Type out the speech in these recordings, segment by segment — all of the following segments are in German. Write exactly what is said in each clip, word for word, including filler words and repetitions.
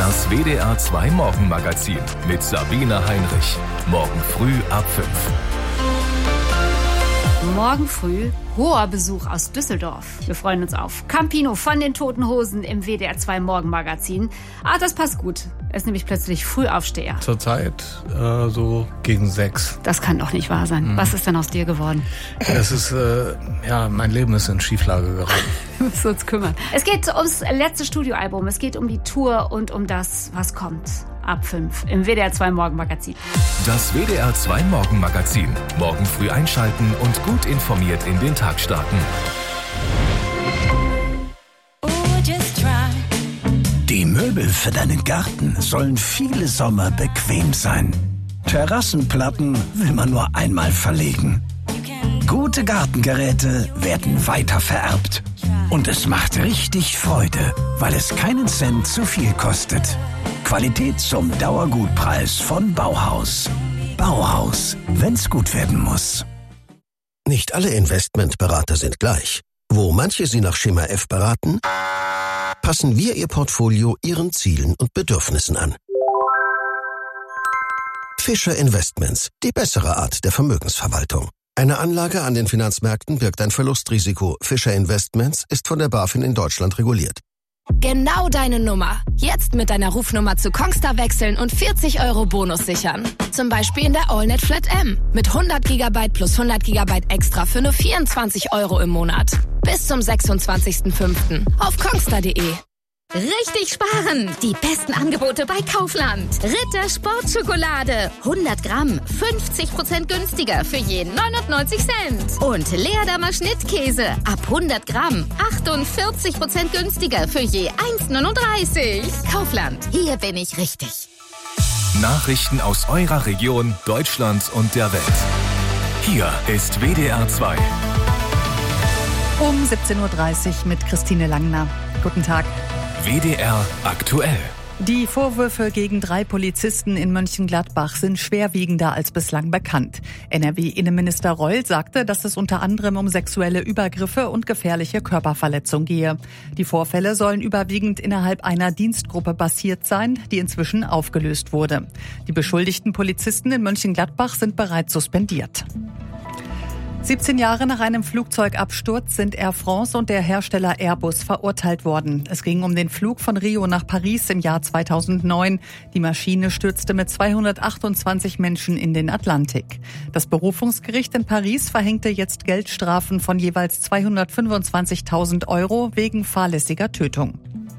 Das W D R zwei Morgenmagazin mit Sabine Heinrich. Morgen früh ab fünf. Morgen früh hoher Besuch aus Düsseldorf. Wir freuen uns auf Campino von den Toten Hosen im W D R zwei Morgenmagazin. Ah, das passt gut. Er ist nämlich plötzlich Frühaufsteher. Zurzeit äh, so gegen sechs. Das kann doch nicht wahr sein. Mhm. Was ist denn aus dir geworden? Das ist, äh, ja, mein Leben ist in Schieflage geraten. Wir müssen uns kümmern. Es geht ums letzte Studioalbum. Es geht um die Tour und um das, was kommt. Ab fünf im W D R zwei Morgenmagazin. Das W D R zwei Morgenmagazin. Morgen früh einschalten und gut informiert in den Tag starten. Die Möbel für deinen Garten sollen viele Sommer bequem sein. Terrassenplatten will man nur einmal verlegen. Gute Gartengeräte werden weiter vererbt. Und es macht richtig Freude, weil es keinen Cent zu viel kostet. Qualität zum Dauergutpreis von Bauhaus. Bauhaus, wenn's gut werden muss. Nicht alle Investmentberater sind gleich. Wo manche Sie nach Schema F beraten, passen wir Ihr Portfolio Ihren Zielen und Bedürfnissen an. Fischer Investments, die bessere Art der Vermögensverwaltung. Eine Anlage an den Finanzmärkten birgt ein Verlustrisiko. Fischer Investments ist von der BaFin in Deutschland reguliert. Genau deine Nummer. Jetzt mit deiner Rufnummer zu Kongstar wechseln und vierzig Euro Bonus sichern. Zum Beispiel in der AllNet Flat M. Mit hundert Gigabyte plus hundert Gigabyte extra für nur vierundzwanzig Euro im Monat. Bis zum sechsundzwanzigsten fünften auf kongstar punkt de. Richtig sparen! Die besten Angebote bei Kaufland. Ritter Sportschokolade. hundert Gramm. fünfzig Prozent günstiger für je neunundneunzig Cent. Und Leerdammer Schnittkäse. Ab hundert Gramm. achtundvierzig Prozent günstiger für je eins neununddreißig. Kaufland. Hier bin ich richtig. Nachrichten aus eurer Region, Deutschland und der Welt. Hier ist W D R zwei. Um siebzehn Uhr dreißig mit Christine Langner. Guten Tag. W D R aktuell. Die Vorwürfe gegen drei Polizisten in Mönchengladbach sind schwerwiegender als bislang bekannt. N R W-Innenminister Reul sagte, dass es unter anderem um sexuelle Übergriffe und gefährliche Körperverletzung gehe. Die Vorfälle sollen überwiegend innerhalb einer Dienstgruppe passiert sein, die inzwischen aufgelöst wurde. Die beschuldigten Polizisten in Mönchengladbach sind bereits suspendiert. siebzehn Jahre nach einem Flugzeugabsturz sind Air France und der Hersteller Airbus verurteilt worden. Es ging um den Flug von Rio nach Paris im Jahr zweitausendneun. Die Maschine stürzte mit zweihundertachtundzwanzig Menschen in den Atlantik. Das Berufungsgericht in Paris verhängte jetzt Geldstrafen von jeweils zweihundertfünfundzwanzigtausend Euro wegen fahrlässiger Tötung.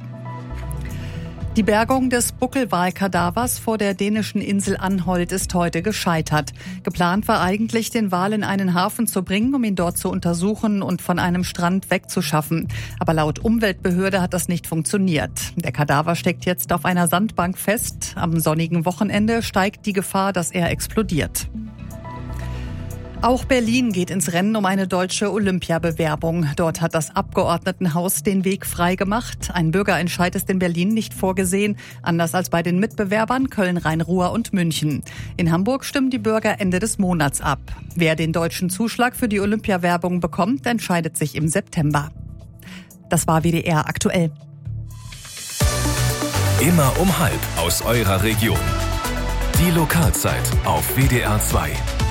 Die Bergung des Buckelwalkadavers vor der dänischen Insel Anholt ist heute gescheitert. Geplant war eigentlich, den Wal in einen Hafen zu bringen, um ihn dort zu untersuchen und von einem Strand wegzuschaffen. Aber laut Umweltbehörde hat das nicht funktioniert. Der Kadaver steckt jetzt auf einer Sandbank fest. Am sonnigen Wochenende steigt die Gefahr, dass er explodiert. Auch Berlin geht ins Rennen um eine deutsche Olympiabewerbung. Dort hat das Abgeordnetenhaus den Weg frei gemacht. Ein Bürgerentscheid ist in Berlin nicht vorgesehen, anders als bei den Mitbewerbern Köln, Rhein-Ruhr und München. In Hamburg stimmen die Bürger Ende des Monats ab. Wer den deutschen Zuschlag für die Olympiawerbung bekommt, entscheidet sich im September. Das war W D R aktuell. Immer um halb aus eurer Region. Die Lokalzeit auf W D R zwei.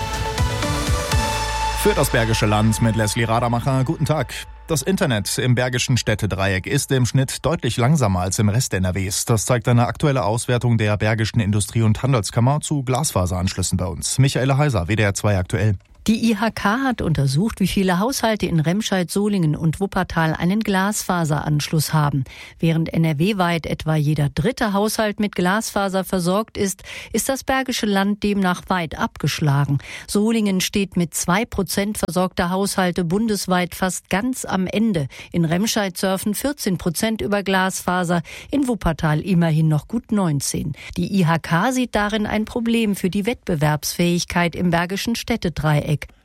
Für das Bergische Land mit Leslie Rademacher. Guten Tag. Das Internet im Bergischen Städtedreieck ist im Schnitt deutlich langsamer als im Rest N R Ws. Das zeigt eine aktuelle Auswertung der Bergischen Industrie- und Handelskammer zu Glasfaseranschlüssen bei uns. Michaela Heiser, W D R zwei aktuell. Die I H K hat untersucht, wie viele Haushalte in Remscheid, Solingen und Wuppertal einen Glasfaseranschluss haben. Während N R W-weit etwa jeder dritte Haushalt mit Glasfaser versorgt ist, ist das Bergische Land demnach weit abgeschlagen. Solingen steht mit zwei Prozent versorgter Haushalte bundesweit fast ganz am Ende. In Remscheid surfen vierzehn Prozent über Glasfaser, in Wuppertal immerhin noch gut neunzehn. Die I H K sieht darin ein Problem für die Wettbewerbsfähigkeit im Bergischen Städtedreieck.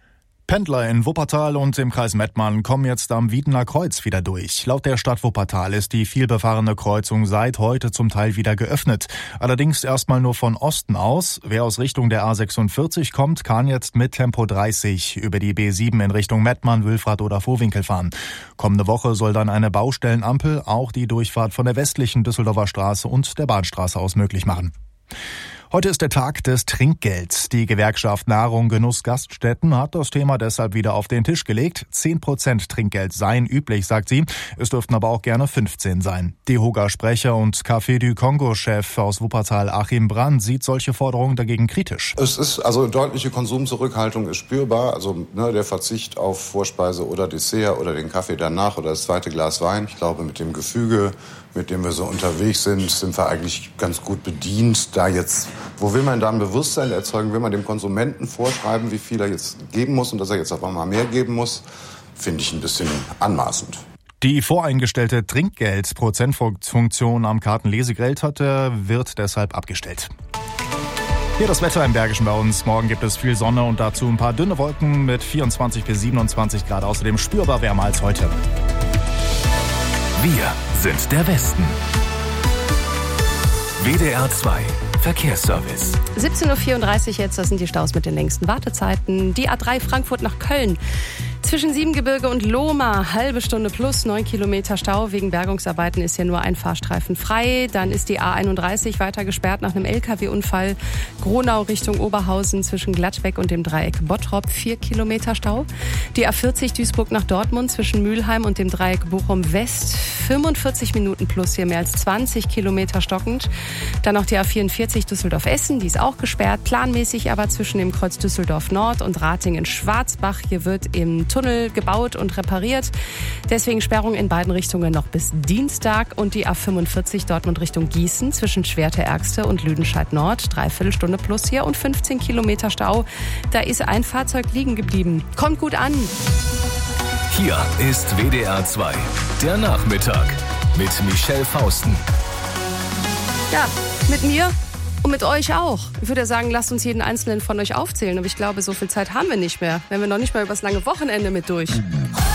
Pendler in Wuppertal und im Kreis Mettmann kommen jetzt am Wiedener Kreuz wieder durch. Laut der Stadt Wuppertal ist die vielbefahrene Kreuzung seit heute zum Teil wieder geöffnet. Allerdings erstmal nur von Osten aus. Wer aus Richtung der A sechsundvierzig kommt, kann jetzt mit Tempo dreißig über die B sieben in Richtung Mettmann, Wülfrath oder Vohwinkel fahren. Kommende Woche soll dann eine Baustellenampel auch die Durchfahrt von der westlichen Düsseldorfer Straße und der Bahnstraße aus möglich machen. Heute ist der Tag des Trinkgelds. Die Gewerkschaft Nahrung, Genuss, Gaststätten hat das Thema deshalb wieder auf den Tisch gelegt. zehn Prozent Trinkgeld seien üblich, sagt sie. Es dürften aber auch gerne fünfzehn sein. DEHOGA-Sprecher und Café du Congo-Chef aus Wuppertal Achim Brand sieht solche Forderungen dagegen kritisch. Es ist also deutliche Konsumzurückhaltung ist spürbar. Also ne, der Verzicht auf Vorspeise oder Dessert oder den Kaffee danach oder das zweite Glas Wein. Ich glaube, mit dem Gefüge, mit dem wir so unterwegs sind, sind wir eigentlich ganz gut bedient. Da jetzt, wo will man da ein Bewusstsein erzeugen? Will man dem Konsumenten vorschreiben, wie viel er jetzt geben muss und dass er jetzt auf einmal mehr geben muss? Finde ich ein bisschen anmaßend. Die voreingestellte Trinkgeld-Prozentfunktion am Kartenlesegeldhütte wird deshalb abgestellt. Hier das Wetter im Bergischen bei uns. Morgen gibt es viel Sonne und dazu ein paar dünne Wolken mit vierundzwanzig bis siebenundzwanzig Grad. Außerdem spürbar wärmer als heute. Wir sind der Westen. W D R zwei Verkehrsservice. siebzehn Uhr vierunddreißig jetzt, das sind die Staus mit den längsten Wartezeiten. Die A drei Frankfurt nach Köln. Zwischen Siebengebirge und Lohmar, halbe Stunde plus, neun Kilometer Stau. Wegen Bergungsarbeiten ist hier nur ein Fahrstreifen frei. Dann ist die A einunddreißig weiter gesperrt nach einem L K W-Unfall. Gronau Richtung Oberhausen zwischen Gladbeck und dem Dreieck Bottrop, vier Kilometer Stau. Die A vierzig Duisburg nach Dortmund zwischen Mülheim und dem Dreieck Bochum West, fünfundvierzig Minuten plus, hier mehr als zwanzig Kilometer stockend. Dann noch die A vierundvierzig Düsseldorf-Essen, die ist auch gesperrt, planmäßig aber zwischen dem Kreuz Düsseldorf Nord und Ratingen-Schwarzbach. Hier wird im Tunnel gebaut und repariert. Deswegen Sperrung in beiden Richtungen noch bis Dienstag. Und die A fünfundvierzig Dortmund Richtung Gießen zwischen Schwerte-Ergste und Lüdenscheid Nord. Dreiviertel Stunde plus hier und fünfzehn Kilometer Stau. Da ist ein Fahrzeug liegen geblieben. Kommt gut an. Hier ist W D R zwei, der Nachmittag mit Michelle Fausten. Ja, mit mir und mit euch auch. Ich würde sagen, lasst uns jeden einzelnen von euch aufzählen. Aber ich glaube, so viel Zeit haben wir nicht mehr. Wenn wir noch nicht mal übers lange Wochenende mit durch.